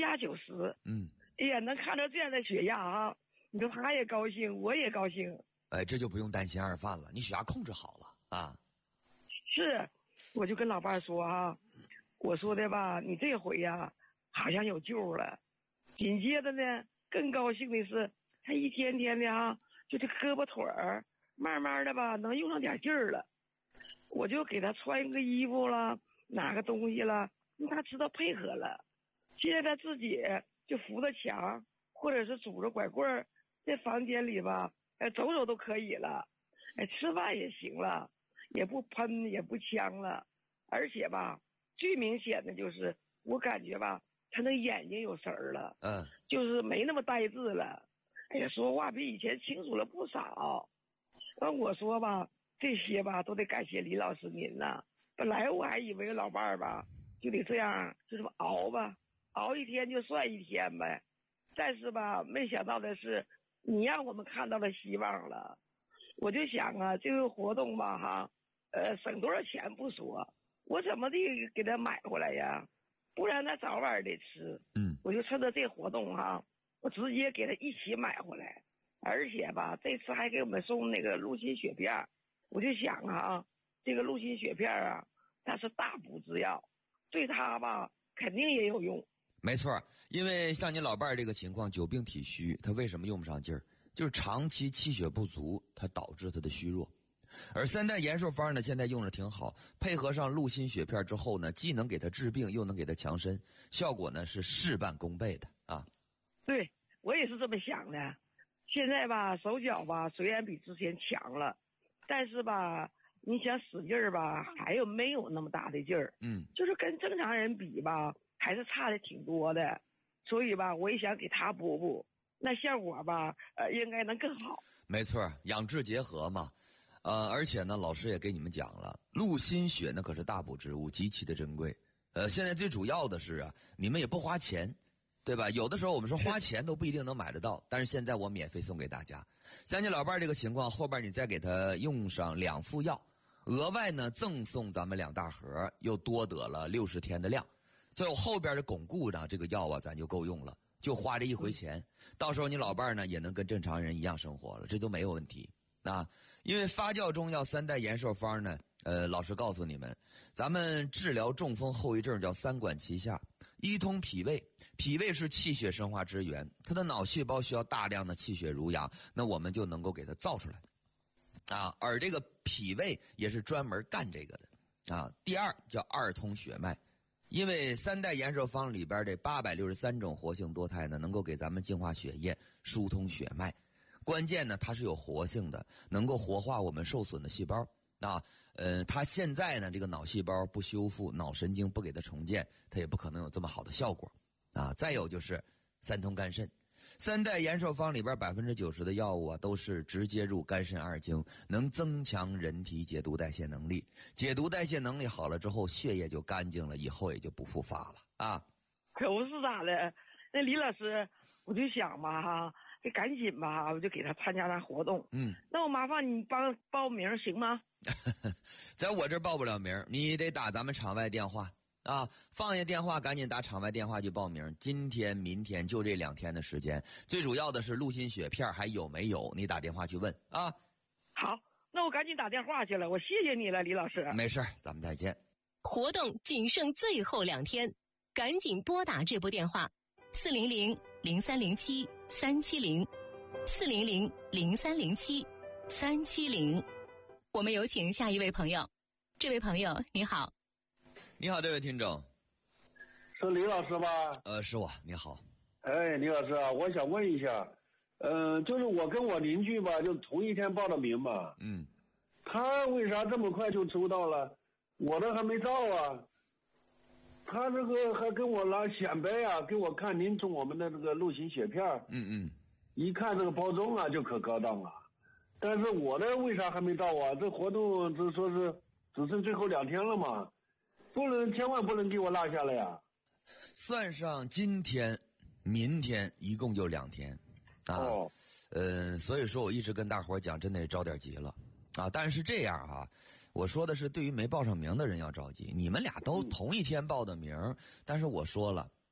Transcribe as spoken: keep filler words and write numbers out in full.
压九十。 嗯， 哎呀，能看到这样的血压啊，你说他也高兴，我也高兴。 哎，这就不用担心二犯了，你血压控制好了啊。 是，我就跟老伴儿说啊，我说的吧，你这回呀、好像有救了。紧接着呢，更高兴的是，他一天天的啊，就这胳膊腿儿，慢慢的吧，能用上点劲儿了。我就给他穿个衣服了，拿个东西了，让他知道配合了。现在他自己就扶着墙，或者是拄着拐棍儿，在房间里吧，哎，走走都可以了，哎，吃饭也行了，也不喷也不呛了，而且吧，最明显的就是我感觉吧，他那眼睛有神儿了， 嗯， 就是没那么呆滞了，哎呀，说话比以前清楚了不少。那我说吧，这些吧都得感谢李老师您呐。本来我还以为老伴儿吧就得这样，就这么熬吧，熬一天就算一天呗。但是吧，没想到的是，你让我们看到了希望了。我就想啊，这个活动吧，哈，呃，省多少钱不说，我怎么地给他买回来呀？不然他早晚得吃。 嗯， 我就趁着这活动哈，我直接给他一起买回来，而且吧，这次还给我们送那个鹿心血片。我就想啊，这个鹿心血片啊，它是大补之药，对他吧肯定也有用。 没错，因为像你老伴儿这个情况，久病体虚，他为什么用不上劲儿？就是长期气血不足，它导致他的虚弱。而三代延寿方呢，现在用着挺好，配合上鹿心血片之后呢，既能给他治病，又能给他强身，效果呢是事半功倍的啊。 对，我也是这么想的。现在吧，手脚吧虽然比之前强了，但是吧，你想使劲儿吧，还有没有那么大的劲儿？ 嗯， 就是跟正常人比吧，还是差的挺多的。所以吧，我也想给他补补，那效果吧，呃，应该能更好。 没错，养治结合嘛。呃，而且呢，老师也给你们讲了，鹿心血那可是大补之物，极其的珍贵。呃，现在最主要的是啊，你们也不花钱，对吧？有的时候我们说花钱都不一定能买得到，但是现在我免费送给大家。像你老伴儿这个情况，后边你再给他用上两副药，额外呢赠送咱们两大盒，又多得了六十天的量。最后后边的巩固呢，这个药啊，咱就够用了，就花这一回钱。到时候你老伴儿呢也能跟正常人一样生活了，这都没有问题。啊，因为发酵中药三代延寿方呢，呃，老师告诉你们，咱们治疗中风后遗症叫三管齐下，一通脾胃，脾胃是气血生化之源，它的脑细胞需要大量的气血濡养，那我们就能够给它造出来，啊，而这个脾胃也是专门干这个的，啊，第二叫二通血脉。因为三代延寿方里边这八百六十三种活性多肽呢，能够给咱们净化血液、疏通血脉。关键呢，它是有活性的，能够活化我们受损的细胞。啊，呃，它现在呢，这个脑细胞不修复，脑神经不给它重建，它也不可能有这么好的效果。啊，再有就是三通肝肾，三代延寿方里边百分之九十的药物啊，都是直接入肝肾二经，能增强人体解毒代谢能力。解毒代谢能力好了之后，血液就干净了，以后也就不复发了啊。 可不是咋的？那李老师，我就想吧哈。这赶紧吧，我就给他参加那活动。 嗯， 那我麻烦你帮报名行吗？ 在我这报不了名，你得打咱们场外电话啊！放下电话，赶紧打场外电话去报名。今天、明天就这两天的时间，最主要的是鹿心血片还有没有？你打电话去问啊！ 好，那我赶紧打电话去了。我谢谢你了，李老师。 没事，咱们再见。 活动仅剩最后两天，赶紧拨打这部电话：四零零零三零七三七零，四零零零三零七三七零。我们有请下一位朋友。这位朋友你好。 你好，这位听众。 是李老师吧？ 呃，是我。你好。 哎，李老师啊，我想问一下，呃，就是我跟我邻居吧，就同一天报的名嘛。 嗯。 他为啥这么快就收到了？我的还没到啊。他这个还跟我拿显摆啊，给我看您从我们的这个鹿心血片。 嗯嗯。 一看这个包装啊，就可高档了。但是我的为啥还没到啊？这活动只说是只剩最后两天了嘛，不能千万不能给我落下来呀。 算上今天、明天，一共就两天，啊， 哦， 呃，所以说我一直跟大伙讲，真得着点急了，啊，但是这样啊，我说的是对于没报上名的人要着急，你们俩都同一天报的名，但是我说了，